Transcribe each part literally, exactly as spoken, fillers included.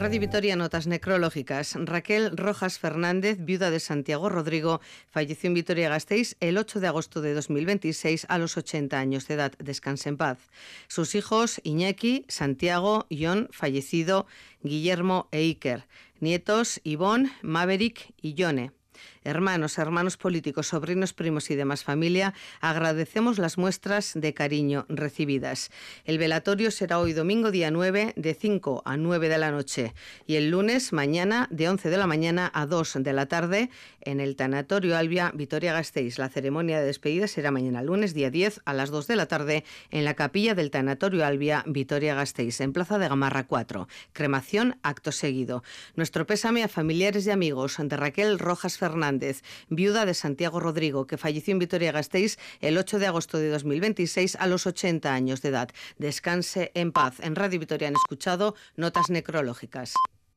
Radio Vitoria, notas necrológicas. Raquel Rojas Fernández, viuda de Santiago Rodrigo, falleció en Vitoria-Gasteiz el ocho de agosto de dos mil veintiséis a los ochenta años de edad. Descanse en paz. Sus hijos Iñaki, Santiago, Jon, fallecido, Guillermo e Iker. Nietos Ivonne, Maverick y Yone. Hermanos, hermanos políticos, sobrinos, primos y demás familia, agradecemos las muestras de cariño recibidas. El velatorio será hoy domingo, día nueve, de cinco a nueve de la noche, y el lunes, mañana, de once de la mañana a dos de la tarde, en el Tanatorio Albia, Vitoria-Gasteiz. La ceremonia de despedida será mañana lunes, día diez, a las dos de la tarde, en la capilla del Tanatorio Albia, Vitoria-Gasteiz, en Plaza de Gamarra cuatro. Cremación, acto seguido. Nuestro pésame a familiares y amigos de Raquel Rojas Fernández, viuda de Santiago Rodrigo, que falleció en Vitoria-Gasteiz el ocho de agosto de dos mil veintiséis a los ochenta años de edad. Descanse en paz. En Radio Vitoria han escuchado notas necrológicas.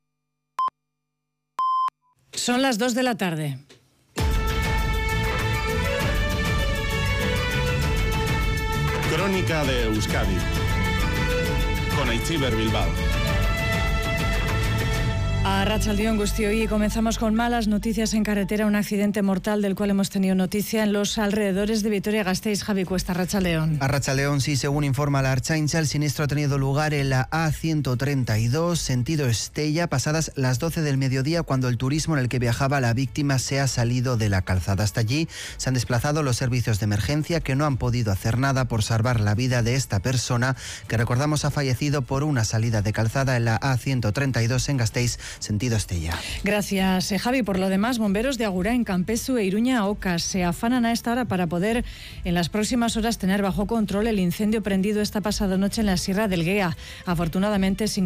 Son las dos de la tarde. Crónica de Euskadi con Aitziber Bilbao. A Arratsaldeon Guztioi, y comenzamos con malas noticias en carretera. Un accidente mortal del cual hemos tenido noticia en los alrededores de Vitoria-Gasteiz. Javi Cuesta, Arratsaldeon. Arratsaldeon, sí, según informa la Ertzaintza, el siniestro ha tenido lugar en la A ciento treinta y dos, sentido Estella, pasadas las doce del mediodía, cuando el turismo en el que viajaba la víctima se ha salido de la calzada. Hasta allí se han desplazado los servicios de emergencia, que no han podido hacer nada por salvar la vida de esta persona, que recordamos ha fallecido por una salida de calzada en la A ciento treinta y dos en Gasteiz, sentido Estella. Gracias, Javi. Por lo demás, bomberos de Agurain, Campezu e Iruña Ocas se afanan a esta hora para poder en las próximas horas tener bajo control el incendio prendido esta pasada noche en la Sierra del Guea. Afortunadamente, sin